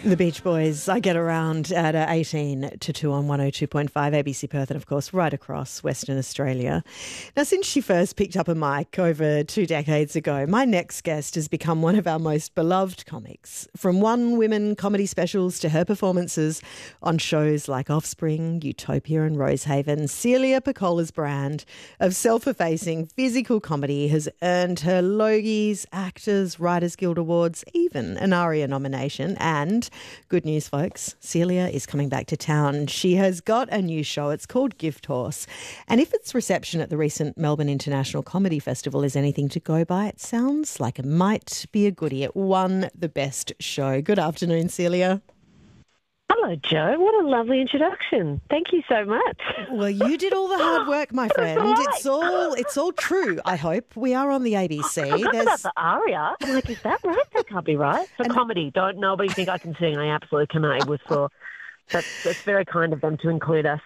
The Beach Boys, I Get Around at 18 to 2 on 102.5 ABC Perth and, of course, right across Western Australia. Now, since she first picked up a mic over 2 decades ago, my next guest has become one of our most beloved comics. From One Women comedy specials to her performances on shows like Offspring, Utopia and Rosehaven, Celia Piccola's brand of self-effacing physical comedy has earned her Logies, Actors, Writers Guild Awards, even an ARIA nomination. And good news, folks, Celia is coming back to town. She has got a new show. It's called Gift Horse. And if its reception at the recent Melbourne International Comedy Festival is anything to go by, it sounds like it might be a goodie. It won the best show. Good afternoon, Celia. Hello, Joe. What a lovely introduction. Thank you so much. Well, you did all the hard work, my friend. It's all true, I hope. We are on the ABC. I forgot about the aria. I'm like, is that right? That can't be right. For comedy, don't nobody think I can sing. I absolutely cannot. It was for that's very kind of them to include us.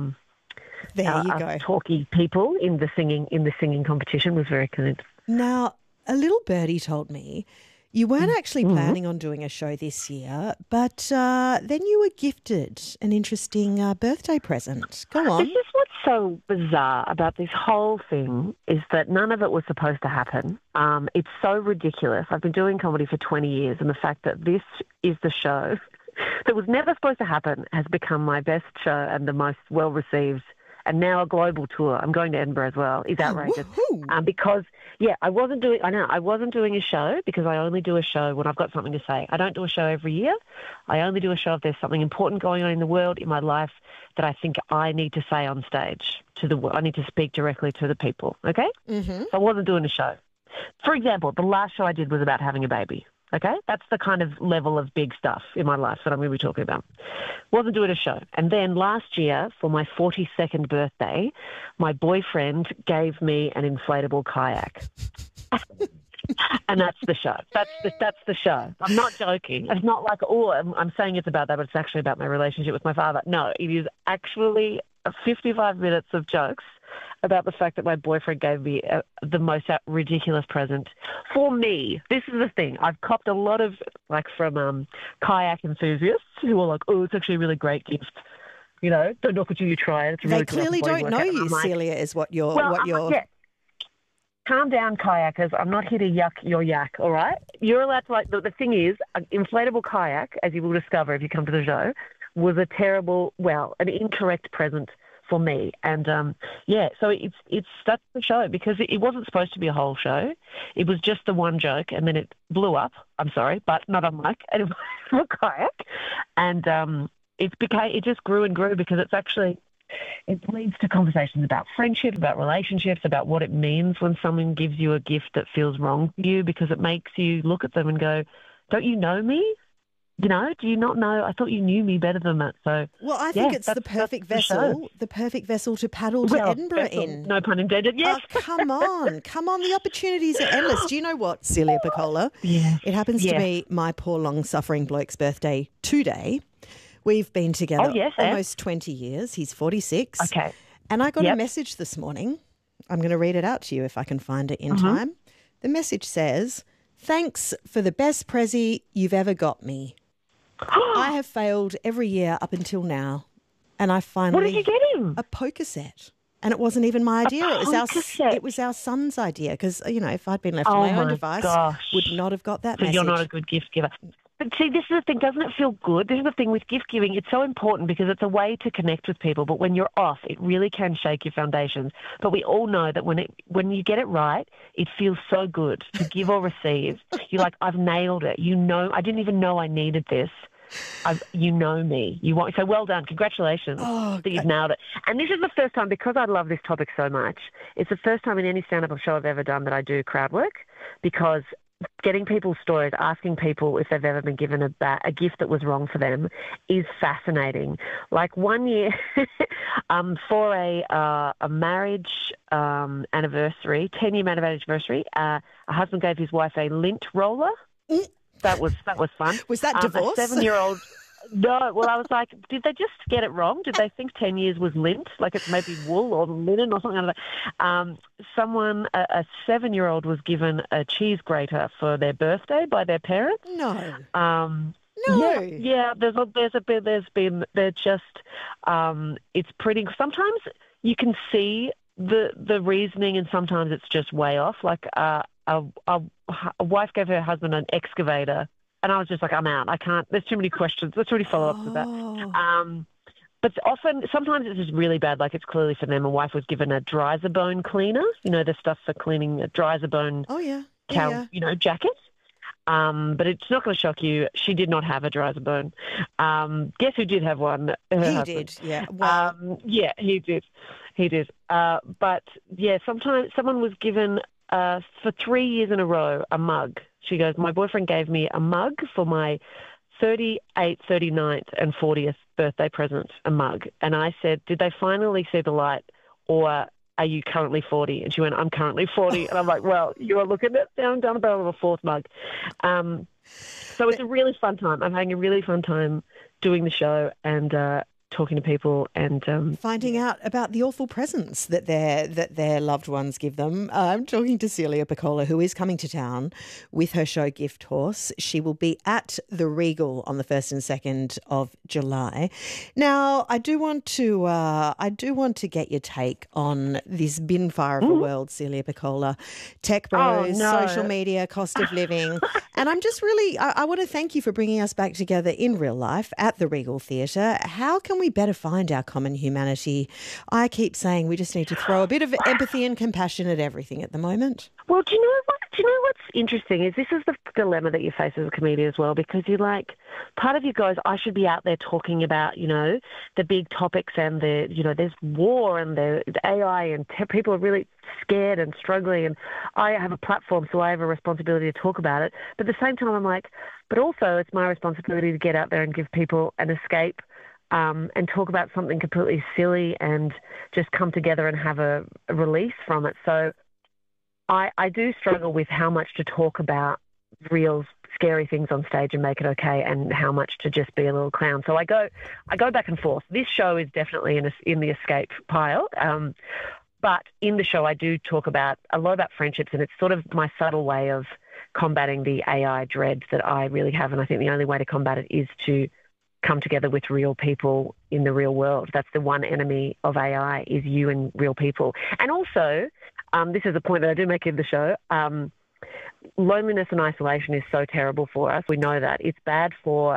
There you go. Talky people in the singing competition was very kind. Now, a little birdie told me you weren't actually planning on doing a show this year, but then you were gifted an interesting birthday present. Go on. This is what's so bizarre about this whole thing is that none of it was supposed to happen. It's so ridiculous. I've been doing comedy for 20 years, and the fact that this is the show that was never supposed to happen has become my best show and the most well-received, and now a global tour. I'm going to Edinburgh as well. It's outrageous. Because, I wasn't doing a show because I only do a show when I've got something to say. I don't do a show every year. I only do a show if there's something important going on in the world, in my life, that I think I need to say on stage to the world. I need to speak directly to the people, okay? So I wasn't doing a show. For example, the last show I did was about having a baby. Okay, that's the kind of level of big stuff in my life that I'm going to be talking about. Wasn't doing a show. And then last year, for my 42nd birthday, my boyfriend gave me an inflatable kayak. And that's the show. That's the show. I'm not joking. It's not like, I'm saying it's about that, but it's actually about my relationship with my father. No, it is actually 55 minutes of jokes about the fact that my boyfriend gave me the most ridiculous present for me. This is the thing. I've copped a lot of, from kayak enthusiasts who are like, oh, it's actually a really great gift. You know, don't knock it till you try it. It's really they clearly don't know you, Celia, is what you're... Yeah. Calm down, kayakers. I'm not here to yuck your yak, all right? You're allowed to, the thing is, an inflatable kayak, as you will discover if you come to the show, was an incorrect present for me. And so that's the show, because it wasn't supposed to be a whole show. It was just the one joke, and then it blew up. I'm sorry, but not on mic. And it was a kayak, and it just grew and grew, because it leads to conversations about friendship, about relationships, about what it means when someone gives you a gift that feels wrong for you, because it makes you look at them and go, don't you know me? You know, do you not know? I thought you knew me better than that. So, well, I think it's the perfect vessel to paddle to Edinburgh in. No pun intended. Yes. Oh, come on. The opportunities are endless. Do you know what, Celia Piccola? Yeah. It happens to be my poor long-suffering bloke's birthday today. We've been together almost 20 years. He's 46. Okay. And I got a message this morning. I'm going to read it out to you if I can find it in time. The message says, "Thanks for the best prezi you've ever got me. I have failed every year up until now, and I finally..." What did you get him? A poker set. And it wasn't even my idea. It was our son's idea, because, if I'd been left to my own device, would not have got that message. You're not a good gift giver. But see, this is the thing. Doesn't it feel good? This is the thing with gift giving. It's so important because it's a way to connect with people. But when you're off, it really can shake your foundations. But we all know that when you get it right, it feels so good to give or receive. You're like, I've nailed it. I didn't even know I needed this. You know me. So well done. Congratulations that you've nailed it. And this is the first time, because I love this topic so much, it's the first time in any stand-up show I've ever done that I do crowd work, because getting people's stories, asking people if they've ever been given a gift that was wrong for them is fascinating. Like one year, for a marriage anniversary, 10-year marriage anniversary, a husband gave his wife a lint roller. That was fun. Was that divorce? A 7-year-old. No, well, I was like, did they just get it wrong? Did they think 10 years was lint, like it's maybe wool or linen or something like that? A 7-year-old was given a cheese grater for their birthday by their parents. No. No. Yeah. They're just. It's pretty. Sometimes you can see the reasoning, and sometimes it's just way off. Like a wife gave her husband an excavator, and I was just like, I'm out. I can't. There's too many questions. There's too many follow-ups with that. But sometimes it's just really bad. Like it's clearly for them. A wife was given a Dryzabone cleaner. You know, the stuff for cleaning a Dryzabone. Oh yeah. Jacket. But it's not going to shock you. She did not have a Dryzabone. Guess who did have one? Her husband. Did, yeah. Wow. Yeah, he did. But yeah, sometimes someone was given for 3 years in a row a mug. She goes, my boyfriend gave me a mug for my 38th, 39th, and 40th birthday present, a mug. And I said, did they finally see the light, or are you currently 40? And she went, I'm currently 40. And I'm like, well, you're looking at down the barrel of a fourth mug. So it's a really fun time. I'm having a really fun time doing the show and talking to people and finding out about the awful presents that their loved ones give them. I'm talking to Celia Pacquola, who is coming to town with her show Gift Horse. She will be at the Regal on the 1st and 2nd of July. Now, I do want to get your take on this bin fire of a world, Celia Pacquola. Tech bros, social media, cost of living. And I'm just really, I want to thank you for bringing us back together in real life at the Regal Theatre. How can we better find our common humanity? I keep saying we just need to throw a bit of empathy and compassion at everything at the moment. Well, do you know what's interesting is this is the dilemma that you face as a comedian as well, because you're like, part of you goes, I should be out there talking about, you know, the big topics and the, you know, there's war and the AI and people are really scared and struggling, and I have a platform, so I have a responsibility to talk about it. But at the same time, I'm like, but also it's my responsibility to get out there and give people an escape and talk about something completely silly and just come together and have a release from it. So I do struggle with how much to talk about real scary things on stage and make it okay, and how much to just be a little clown. So I go back and forth. This show is definitely in the escape pile. But in the show, I do talk a lot about friendships, and it's sort of my subtle way of combating the AI dread that I really have. And I think the only way to combat it is to come together with real people in the real world. That's the one enemy of AI, is you and real people. And also, this is a point that I do make in the show, loneliness and isolation is so terrible for us. We know that. It's bad for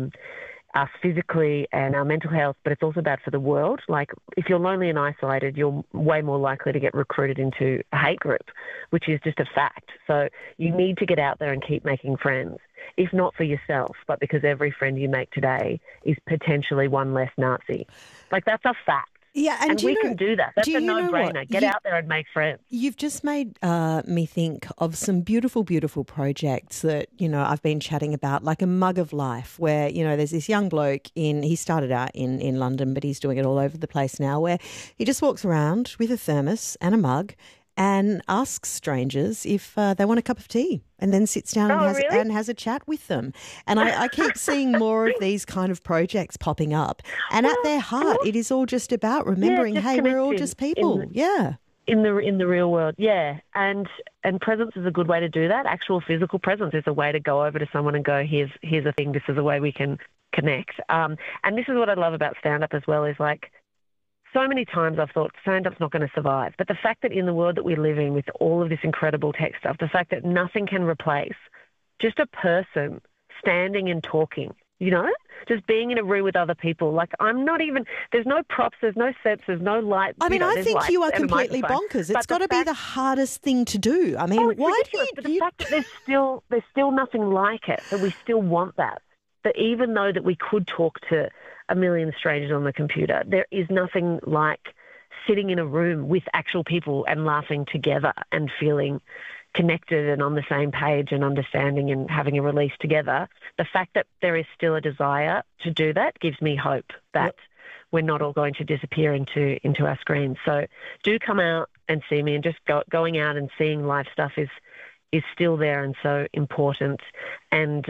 us physically and our mental health, but it's also bad for the world. Like, if you're lonely and isolated, you're way more likely to get recruited into a hate group, which is just a fact. So you need to get out there and keep making friends, if not for yourself, but because every friend you make today is potentially one less Nazi. Like, that's a fact. Yeah, and we can do that. That's a no-brainer. Get out there and make friends. You've just made me think of some beautiful, beautiful projects that, you know, I've been chatting about, like a Mug of Life, where, you know, there's this young bloke he started out in London, but he's doing it all over the place now, where he just walks around with a thermos and a mug and asks strangers if they want a cup of tea, and then sits down and has a chat with them. And I keep seeing more of these kind of projects popping up. And at their heart, it is all just about remembering, hey, we're all just people. In the real world, yeah. And presence is a good way to do that. Actual physical presence is a way to go over to someone and go, here's a thing, this is a way we can connect. And this is what I love about stand-up as well, is like, so many times I've thought stand-up's not going to survive. But the fact that in the world that we live in with all of this incredible tech stuff, the fact that nothing can replace just a person standing and talking, you know, just being in a room with other people. Like, there's no props, there's no sets, there's no light. I mean, I think you are completely bonkers. It's got to be the hardest thing to do. I mean, why do you... But the fact that there's still nothing like it, that we still want that. That even though that we could talk to a million strangers on the computer, there is nothing like sitting in a room with actual people and laughing together and feeling connected and on the same page and understanding and having a release together. The fact that there is still a desire to do that gives me hope that we're not all going to disappear into our screens. So do come out and see me, and just going out and seeing live stuff is still there and so important. And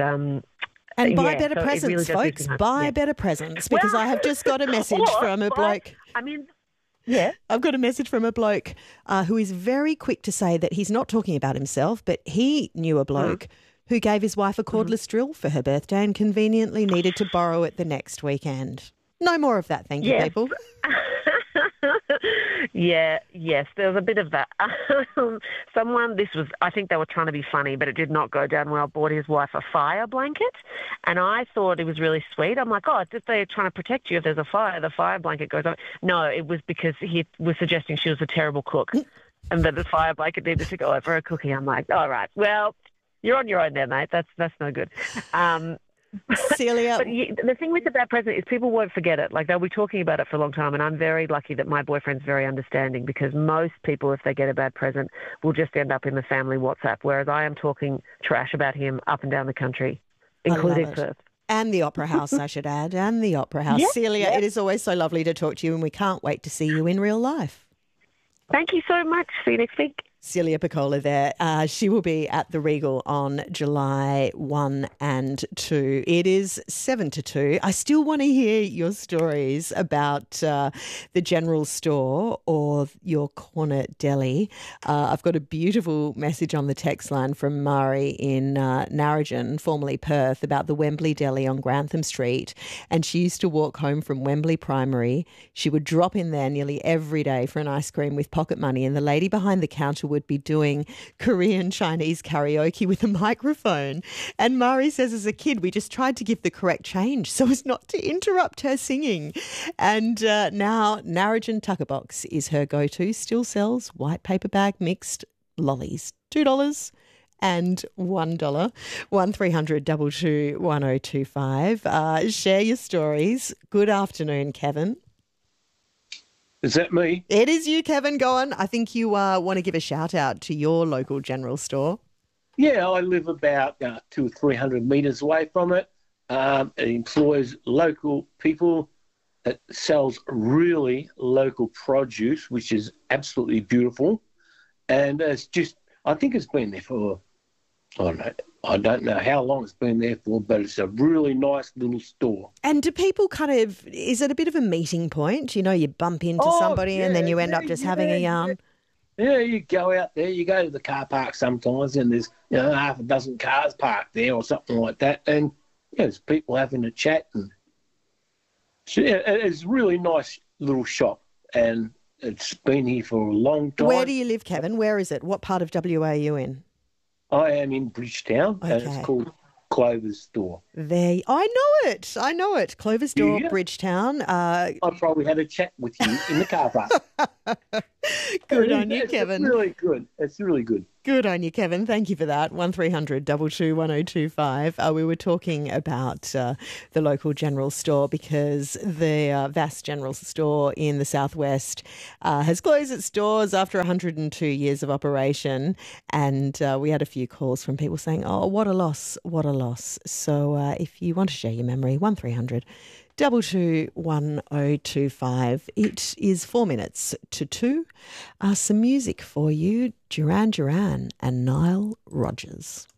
buy better presents, really folks. Buy better presents, because I have just got a message from a bloke. I've got a message from a bloke who is very quick to say that he's not talking about himself, but he knew a bloke who gave his wife a cordless drill for her birthday and conveniently needed to borrow it the next weekend. No more of that, thank you, people. Yes, there was a bit of that. I think they were trying to be funny, but it did not go down well, bought his wife a fire blanket, and I thought it was really sweet. I'm like, oh, if they're trying to protect you if there's a fire, the fire blanket goes on. No, it was because he was suggesting she was a terrible cook and that the fire blanket needed to go over her cooking. I'm like, all right, well, you're on your own there, mate. That's no good. Celia. But the thing with the bad present is people won't forget it. Like, they'll be talking about it for a long time, and I'm very lucky that my boyfriend's very understanding, because most people, if they get a bad present, will just end up in the family WhatsApp, whereas I am talking trash about him up and down the country, including Perth. And the Opera House, I should add, and the Opera House. Yep, Celia, It is always so lovely to talk to you, and we can't wait to see you in real life. Thank you so much. See you next week. Celia Piccola there. She will be at the Regal on July 1 and 2. It is 7 to 2. I still want to hear your stories about the general store or your corner deli. I've got a beautiful message on the text line from Mari in Narrogin, formerly Perth, about the Wembley Deli on Grantham Street. And she used to walk home from Wembley Primary. She would drop in there nearly every day for an ice cream with pocket money, and the lady behind the counter would be doing Korean Chinese karaoke with a microphone. And Mari says, as a kid, we just tried to give the correct change so as not to interrupt her singing. And now Narrogin Tucker Box is her go-to. Still sells white paper bag mixed lollies. $2 and $1. 1300 222 1025. Share your stories. Good afternoon, Kevin. Is that me? It is you, Kevin. Go on. I think you want to give a shout out to your local general store. Yeah, I live about 200 or 300 metres away from it. It employs local people. It sells really local produce, which is absolutely beautiful. And it's just, I think it's been there for, I don't know how long it's been there for, but it's a really nice little store. And do people is it a bit of a meeting point? You know, you bump into somebody and then you end up just having a yarn? Yeah, you go out there, you go to the car park sometimes, and there's half a dozen cars parked there or something like that. And there's people having a chat. And it's a really nice little shop, and it's been here for a long time. Where do you live, Kevin? Where is it? What part of WA are you in? I am in Bridgetown, and it's called Clover's Store. I know it. Clover's Store, yeah. Bridgetown. I probably had a chat with you in the car park. Good on you, Kevin. It's really good. It's really good. Good on you, Kevin. Thank you for that. 1300 222 1025. We were talking about the local general store because the Vass General Store in the southwest has closed its doors after 102 years of operation. And we had a few calls from people saying, oh, what a loss, what a loss. So if you want to share your memory, 1300 222 1025. It is 4 minutes to 2. Some music for you, Duran Duran and Nile Rodgers.